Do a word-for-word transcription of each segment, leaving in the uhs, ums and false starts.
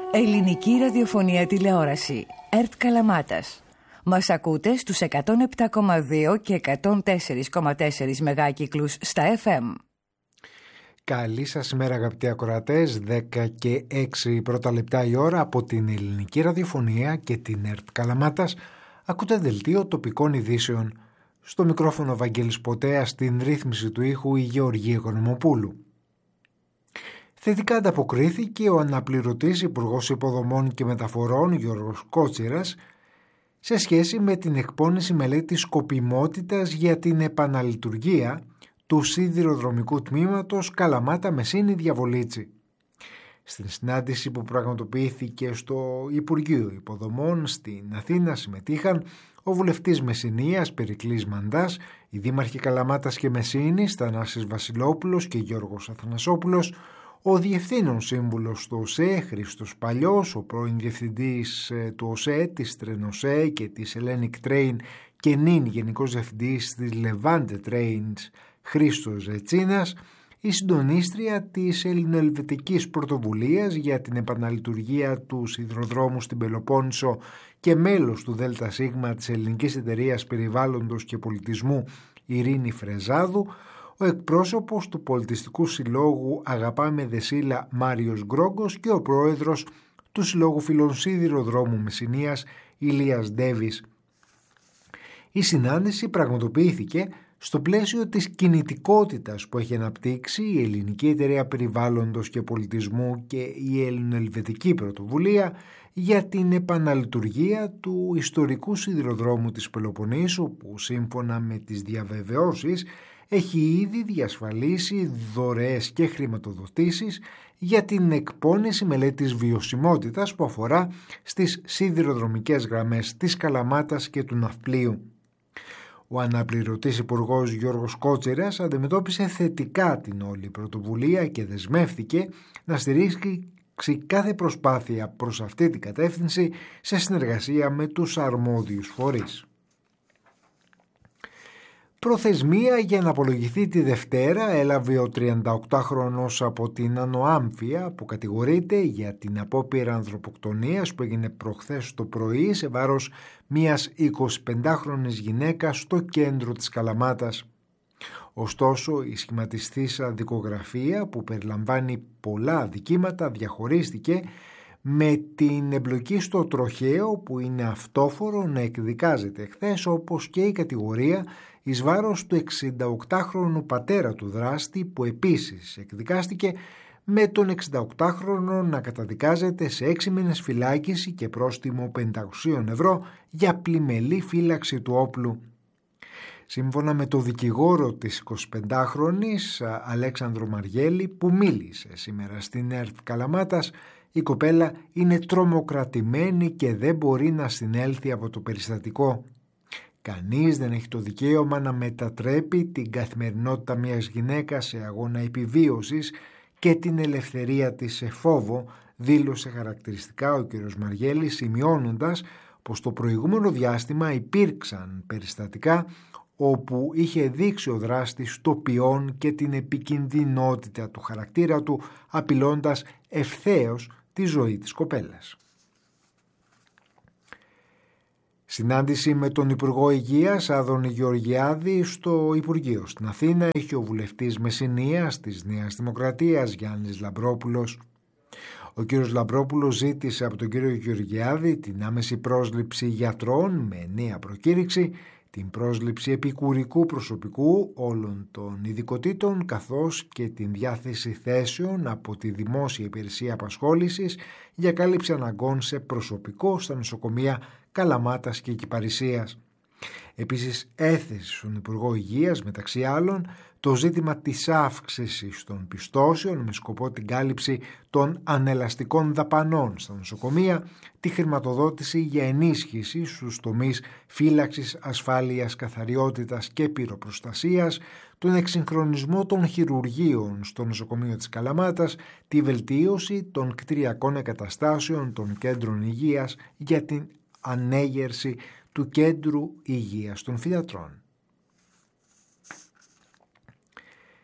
Ελληνική ραδιοφωνία τηλεόραση. ΕΡΤ Καλαμάτας. Μας ακούτε στους εκατόν επτά κόμμα δύο και εκατόν τέσσερα κόμμα τέσσερα μεγάκυκλους στα εφ εμ. Καλή σας ημέρα αγαπητοί ακροατές, δέκα και έξι πρώτα λεπτά η ώρα από την Ελληνική ραδιοφωνία και την ΕΡΤ Καλαμάτας. Ακούτε δελτίο τοπικών ειδήσεων. Στο μικρόφωνο Βαγγέλης Ποτέας, στην ρύθμιση του ήχου η Γεωργία Οικονομοπούλου. Θετικά ανταποκρίθηκε ο αναπληρωτής Υπουργός Υποδομών και Μεταφορών Γιώργος Κότσιρας σε σχέση με την εκπόνηση μελέτης σκοπιμότητας για την επαναλειτουργία του σιδηροδρομικού τμήματος Καλαμάτα Μεσίνη Διαβολίτσι. Στην συνάντηση που πραγματοποιήθηκε στο Υπουργείο Υποδομών στην Αθήνα συμμετείχαν ο βουλευτής Μεσσηνίας Περικλής Μαντάς, οι δήμαρχοι Καλαμάτας και Μεσίνης Θανάσης Βασιλόπουλος και Γιώργος Αθανασόπουλος, ο διευθύνων σύμβουλος του ΟΣΕ Χρήστος Παλιός, ο πρώην διευθυντής του ΟΣΕ, της Τρενοσέ και της Hellenic Train και νυν γενικός διευθυντής της Levante Trains Χρήστος Ζετσίνας, η συντονίστρια της Ελληνοελβετικής Πρωτοβουλίας για την επαναλειτουργία του σιδηροδρόμου στην Πελοπόννησο και μέλος του ΔΣ της Ελληνικής Εταιρείας Περιβάλλοντος και Πολιτισμού Ειρήνη Φρεζάδου, ο εκπρόσωπος του Πολιτιστικού Συλλόγου Αγαπάμε Δεσίλα Μάριος Γκρόγκος και ο πρόεδρος του Συλλόγου Φιλών Σιδηροδρόμου Μεσσηνίας Ηλίας Ντέβης. Η συνάντηση πραγματοποιήθηκε στο πλαίσιο της κινητικότητας που έχει αναπτύξει η Ελληνική Εταιρεία Περιβάλλοντος και Πολιτισμού και η Ελληνοελβετική Πρωτοβουλία για την επαναλειτουργία του ιστορικού σιδηροδρόμου της Πελοποννήσου, που σύμφωνα με τις διαβεβαιώσεις έχει ήδη διασφαλίσει δωρεές και χρηματοδοτήσεις για την εκπόνηση μελέτης βιωσιμότητας που αφορά στις σιδηροδρομικές γραμμές της Καλαμάτας και του Ναυπλίου. Ο αναπληρωτής Υπουργός Γιώργος Κότσιρας αντιμετώπισε θετικά την όλη πρωτοβουλία και δεσμεύτηκε να στηρίξει κάθε προσπάθεια προς αυτή την κατεύθυνση σε συνεργασία με τους αρμόδιους φορείς. Προθεσμία για να απολογηθεί τη Δευτέρα έλαβε ο τριανταοκτάχρονος από την Ανοάμφια που κατηγορείται για την απόπειρα ανθρωποκτονίας που έγινε προχθές το πρωί σε βάρος μιας εικοσιπεντάχρονης γυναίκας στο κέντρο της Καλαμάτας. Ωστόσο, η σχηματιστήσα δικογραφία που περιλαμβάνει πολλά αδικήματα διαχωρίστηκε με την εμπλοκή στο τροχαίο που είναι αυτόφορο να εκδικάζεται χθες, όπως και η κατηγορία εις βάρος του εξηνταοκτάχρονου πατέρα του δράστη που επίσης εκδικάστηκε, με τον εξηνταοκτάχρονο να καταδικάζεται σε έξι μήνες φυλάκιση και πρόστιμο πεντακόσια ευρώ για πλημελή φύλαξη του όπλου. Σύμφωνα με το δικηγόρο της εικοσιπεντάχρονης Αλέξανδρο Μαργέλη που μίλησε σήμερα στην ΕΡΤ Καλαμάτας, η κοπέλα είναι τρομοκρατημένη και δεν μπορεί να συνέλθει από το περιστατικό. Κανείς δεν έχει το δικαίωμα να μετατρέπει την καθημερινότητα μιας γυναίκας σε αγώνα επιβίωσης και την ελευθερία της σε φόβο, δήλωσε χαρακτηριστικά ο κ. Μαργέλης, σημειώνοντας πως το προηγούμενο διάστημα υπήρξαν περιστατικά όπου είχε δείξει ο δράστης το ποιόν και την επικινδυνότητα του χαρακτήρα του, απειλώντας ευθέως τη ζωή της κοπέλας. Συνάντηση με τον Υπουργό Υγείας Άδωνη Γεωργιάδη στο Υπουργείο στην Αθήνα είχε ο βουλευτής Μεσσηνίας της Νέας Δημοκρατίας Γιάννης Λαμπρόπουλος. Ο κύριος Λαμπρόπουλος ζήτησε από τον κύριο Γεωργιάδη την άμεση πρόσληψη γιατρών με νέα προκήρυξη, την πρόσληψη επικουρικού προσωπικού όλων των ειδικοτήτων καθώς και την διάθεση θέσεων από τη Δημόσια Υπηρεσία Απασχόλησης για κάλυψη αναγκών σε προσωπικό στα νοσοκομεία Καλαμάτας και Κυπαρισίας. Επίσης έθεσε στον Υπουργό Υγείας μεταξύ άλλων το ζήτημα της αύξησης των πιστώσεων με σκοπό την κάλυψη των ανελαστικών δαπανών στα νοσοκομεία, τη χρηματοδότηση για ενίσχυση στους τομείς φύλαξης, ασφάλειας, καθαριότητας και πυροπροστασίας, τον εξυγχρονισμό των χειρουργείων στο νοσοκομείο της Καλαμάτας, τη βελτίωση των κτηριακών εγκαταστάσεων των κέντρων υγείας για την ανέγερση του Κέντρου Υγείας των Φυδατρών.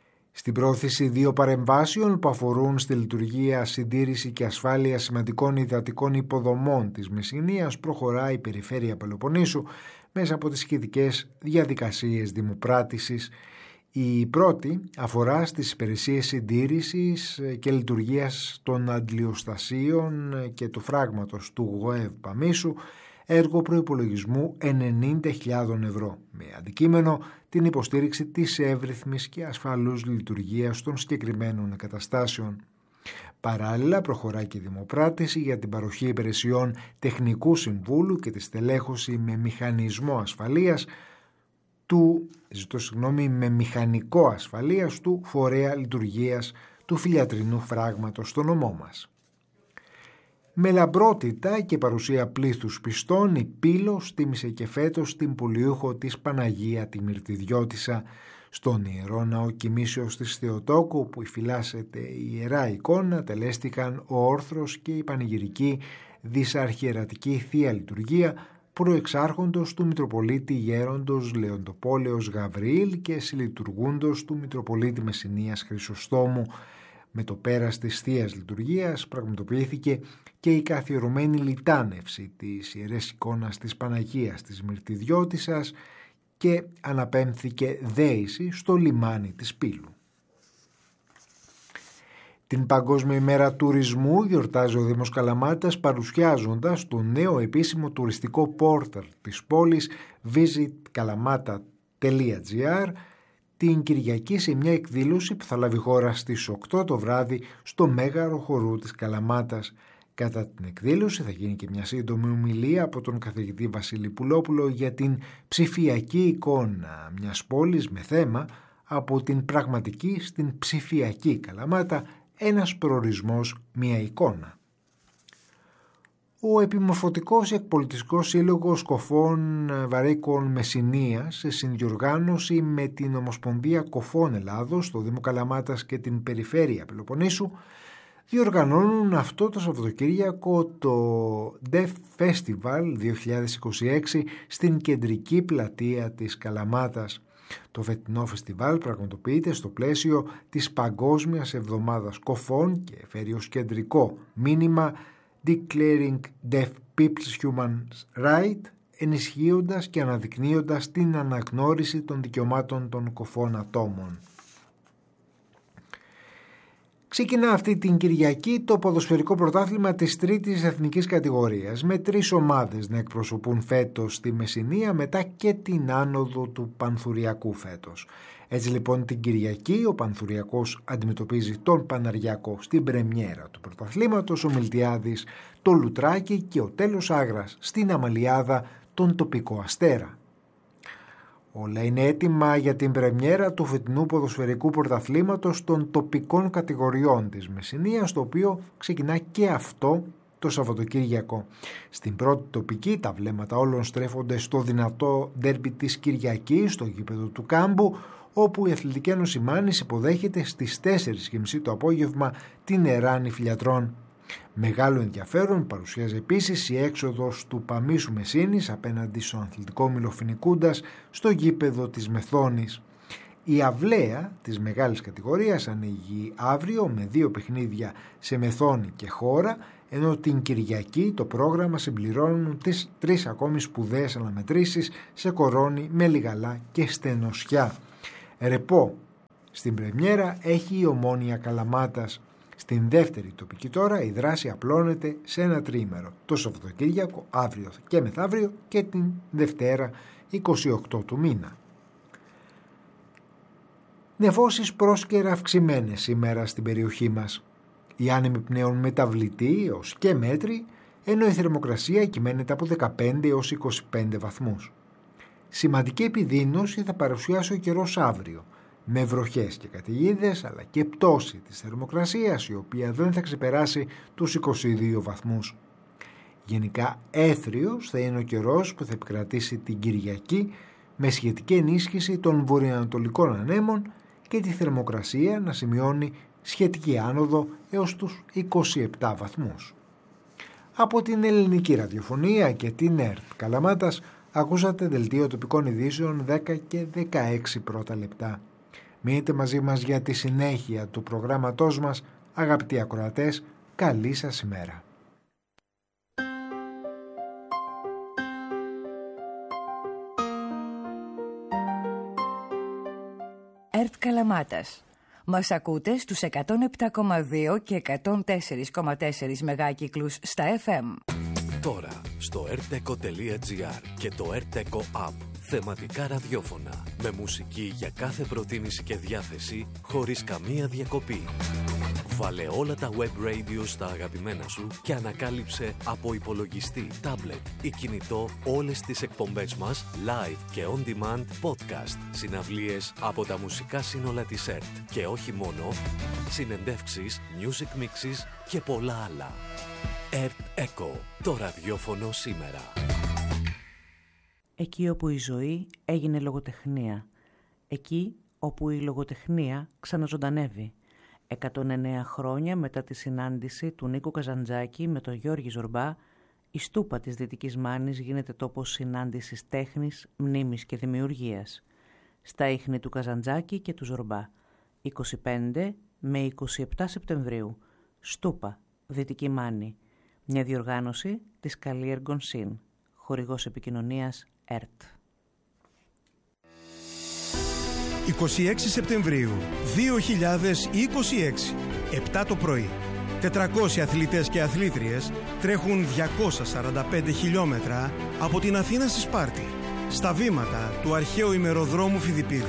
Στην πρόθεση δύο παρεμβάσεων που αφορούν στη λειτουργία, συντήρηση και ασφάλεια σημαντικών υδατικών υποδομών της Μεσσηνίας προχωράει η Περιφέρεια Πελοποννήσου μέσα από τις σχετικές διαδικασίες δημοπράτησης. Η πρώτη αφορά στις υπηρεσίες συντήρησης και λειτουργίας των αντλιοστασίων και του φράγματος του ΓΟΕΒ Παμίσου, έργο προϋπολογισμού ενενήντα χιλιάδες ευρώ, με αντικείμενο την υποστήριξη της εύρυθμης και ασφαλούς λειτουργίας των συγκεκριμένων εγκαταστάσεων. Παράλληλα προχωράει και η δημοπράτηση για την παροχή υπηρεσιών τεχνικού συμβούλου και τη στελέχωση με μηχανισμό ασφαλείας του, ζητώ συγγνώμη, με μηχανικό ασφαλείας του φορέα λειτουργίας του φιλιατρινού φράγματος στο νομό μας. Με λαμπρότητα και παρουσία πλήθους πιστών, η Πύλος τίμησε και φέτος την πολιούχο της Παναγία τη Μυρτιδιώτισσα στον Ιερό Ναό Κοιμήσεως της Θεοτόκου, που υφυλάσσεται η Ιερά Εικόνα, τελέστηκαν ο όρθρος και η πανηγυρική δυσαρχιερατική Θεία Λειτουργία προεξάρχοντος του Μητροπολίτη Γέροντος Λεοντοπόλεως Γαβριήλ και συλλειτουργούντος του Μητροπολίτη Μεσσηνίας Χρυσοστόμου. Με το πέρας της Θείας Λειτουργίας πραγματοποιήθηκε και η καθιερωμένη λιτάνευση της Ιερές Εικόνας της Παναγίας της Μυρτιδιώτισσας και αναπέμφθηκε δέηση στο λιμάνι της Πύλου. Την Παγκόσμια ημέρα τουρισμού γιορτάζει ο Δήμος Καλαμάτας παρουσιάζοντας το νέο επίσημο τουριστικό πόρταλ της πόλης visit kalamata τελεία gr την Κυριακή σε μια εκδήλωση που θα λάβει χώρα στις οκτώ το βράδυ στο Μέγαρο Χορού της Καλαμάτας. Κατά την εκδήλωση θα γίνει και μια σύντομη ομιλία από τον καθηγητή Βασίλη Πουλόπουλο για την ψηφιακή εικόνα μιας πόλης με θέμα από την πραγματική στην ψηφιακή Καλαμάτα, ένας προορισμός, μια εικόνα. Ο Επιμορφωτικός Εκπολιτιστικός Σύλλογος Κοφών Βαρύκων Μεσσηνίας, σε συνδιοργάνωση με την Ομοσπονδία Κοφών Ελλάδος, το Δήμο Καλαμάτας και την Περιφέρεια Πελοποννήσου, διοργανώνουν αυτό το Σαββατοκύριακο το Deaf Festival δύο χιλιάδες είκοσι έξι στην κεντρική πλατεία της Καλαμάτας. Το φετινό φεστιβάλ πραγματοποιείται στο πλαίσιο της Παγκόσμιας Εβδομάδας Κοφών και φέρει ως κεντρικό μήνυμα Declaring Deaf People's Human Right, ενισχύοντας και αναδεικνύοντας την αναγνώριση των δικαιωμάτων των κοφών ατόμων. Ξεκινά αυτή την Κυριακή το ποδοσφαιρικό πρωτάθλημα της τρίτης εθνικής κατηγορίας, με τρεις ομάδες να εκπροσωπούν φέτος τη Μεσσηνία μετά και την άνοδο του Πανθουριακού φέτος. Έτσι λοιπόν την Κυριακή ο Πανθουριακός αντιμετωπίζει τον Παναριακό στην πρεμιέρα του πρωταθλήματος, ο Μιλτιάδης το Λουτράκι και ο Τέλος Άγρας στην Αμαλιάδα τον τοπικό Αστέρα. Όλα είναι έτοιμα για την πρεμιέρα του φετινού ποδοσφαιρικού πρωταθλήματος των τοπικών κατηγοριών της Μεσσηνίας, το οποίο ξεκινά και αυτό το Σαββατοκύριακο. Στην πρώτη τοπική τα βλέμματα όλων στρέφονται στο δυνατό ντέρμπι της Κυριακής στο γήπεδο του Κάμπου, όπου η Αθλητική Ένωση Μάνης υποδέχεται στις τέσσερις και μισή το απόγευμα την Εράνη Φιλιατρών. Μεγάλο ενδιαφέρον παρουσιάζει επίσης η έξοδος του Παμίσου Μεσσήνης απέναντι στον Αθλητικό Μιλοφοινικούντας στο γήπεδο της Μεθόνης. Η αυλαία της μεγάλης κατηγορίας ανοίγει αύριο με δύο παιχνίδια σε Μεθόνη και Χώρα, ενώ την Κυριακή το πρόγραμμα συμπληρώνουν τις τρεις ακόμη σπουδαίες αναμετρήσεις σε Κορώνη, Μελιγαλά και Στενοσιά. Ρεπό στην πρεμιέρα έχει η Ομόνοια Καλαμάτας. Στην δεύτερη τοπική τώρα η δράση απλώνεται σε ένα τριήμερο, το Σαββατοκύριακο, αύριο και μεθαύριο και την Δευτέρα είκοσι οκτώ του μήνα. Νεφώσεις πρόσκαιρα αυξημένες σήμερα στην περιοχή μας. Οι άνεμοι πνέουν μεταβλητοί έως και μέτρη, ενώ η θερμοκρασία κυμαίνεται από δεκαπέντε έως είκοσι πέντε βαθμούς. Σημαντική επιδείνωση θα παρουσιάσει ο καιρός αύριο, με βροχές και καταιγίδες, αλλά και πτώση της θερμοκρασίας, η οποία δεν θα ξεπεράσει τους είκοσι δύο βαθμούς. Γενικά έθριος θα είναι ο καιρός που θα επικρατήσει την Κυριακή, με σχετική ενίσχυση των βορειοανατολικών ανέμων και τη θερμοκρασία να σημειώνει σχετική άνοδο έως τους είκοσι επτά βαθμούς. Από την Ελληνική Ραδιοφωνία και την ΕΡΤ Καλαμάτας ακούσατε δελτίο τοπικών ειδήσεων δέκα και δεκαέξι πρώτα λεπτά. Μείνετε μαζί μας για τη συνέχεια του προγράμματός μας. Αγαπητοί ακροατές, καλή σας ημέρα. ΕΡΤ Καλαμάτας. Μας ακούτε στους εκατόν επτά κόμμα δύο και εκατόν τέσσερα κόμμα τέσσερα μεγάκυκλους στα εφ εμ. Τώρα στο ερτεκο τελεία τζι άρ και το ερτεκο App. Θεματικά ραδιόφωνα με μουσική για κάθε προτίμηση και διάθεση χωρίς καμία διακοπή. Βάλε όλα τα web radio στα αγαπημένα σου και ανακάλυψε από υπολογιστή, τάμπλετ ή κινητό όλες τις εκπομπές μας live και on demand podcast, συναυλίες από τα μουσικά σύνολα της ΕΡΤ και όχι μόνο, συνεντεύξεις, music mixes και πολλά άλλα. ΕΡΤ Echo, το ραδιόφωνο σήμερα. Εκεί όπου η ζωή έγινε λογοτεχνία. Εκεί όπου η λογοτεχνία ξαναζωντανεύει. εκατόν εννέα χρόνια μετά τη συνάντηση του Νίκου Καζαντζάκη με τον Γιώργη Ζορμπά, η Στούπα της Δυτικής Μάνης γίνεται τόπος συνάντησης τέχνης, μνήμης και δημιουργίας. Στα ίχνη του Καζαντζάκη και του Ζορμπά. είκοσι πέντε με είκοσι επτά Σεπτεμβρίου. Στούπα, Δυτική Μάνη. Μια διοργάνωση της Καλλιέργων Συν. Χορηγός επικοινωνίας ΕΡΤ. είκοσι έξι Σεπτεμβρίου δύο χιλιάδες είκοσι έξι, επτά το πρωί. τετρακόσιοι αθλητές και αθλήτριες τρέχουν διακόσια σαράντα πέντε χιλιόμετρα από την Αθήνα στη Σπάρτη, στα βήματα του αρχαίου ημεροδρόμου Φιδιππίδη.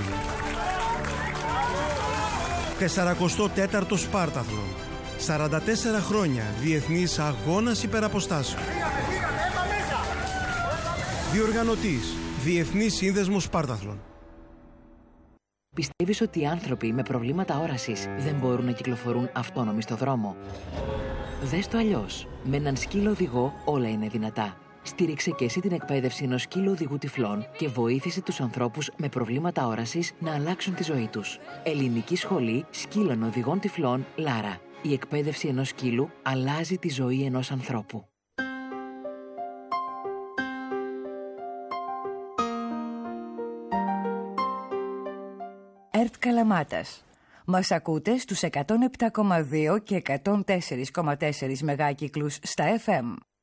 σαρανταφορο τέταρτο Σπάρταθλο. σαράντα τέσσερα χρόνια διεθνής αγώνας υπεραποστάσεων. Διοργανωτής Διεθνής Σύνδεσμος Σπάρταθλων. Πιστεύεις ότι οι άνθρωποι με προβλήματα όρασης δεν μπορούν να κυκλοφορούν αυτόνομοι στο δρόμο? Δες το αλλιώς. Με έναν σκύλο οδηγό όλα είναι δυνατά. Στήριξε και εσύ την εκπαίδευση ενός σκύλου οδηγού τυφλών και βοήθησε τους ανθρώπους με προβλήματα όρασης να αλλάξουν τη ζωή τους. Ελληνική Σχολή Σκύλων Οδηγών Τυφλών Λάρα. Η εκπαίδευση ενός σκύλου αλλάζει τη ζωή ενός ανθρώπου. ΕΡΤ Καλαμάτας. Μας ακούτε στους εκατόν επτά κόμμα δύο και εκατόν τέσσερα κόμμα τέσσερα μεγάκυκλους στα εφ εμ.